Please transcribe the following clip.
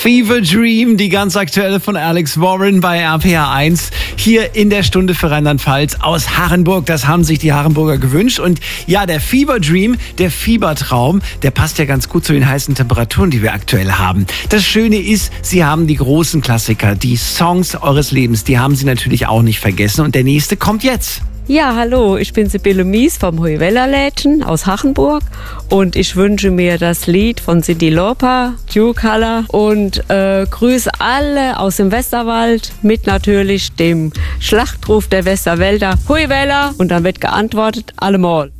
Fever Dream, die ganz aktuelle von Alex Warren bei RPR 1. Hier in der Stunde für Rheinland-Pfalz aus Harenburg. Das haben sich die Harenburger gewünscht. Und ja, der Fever Dream, der Fiebertraum, der passt ja ganz gut zu den heißen Temperaturen, die wir aktuell haben. Das Schöne ist, Sie haben die großen Klassiker, die Songs eures Lebens, die haben Sie natürlich auch nicht vergessen. Und der nächste kommt jetzt. Ja, hallo, ich bin Sibylle Mies vom Hoyeweller-Lädchen aus Hachenburg und ich wünsche mir das Lied von Cyndi Lauper, Duke Color, und grüße alle aus dem Westerwald mit natürlich dem Schlachtruf der Westerwälder, Hoyeweller, und dann wird geantwortet, allemal.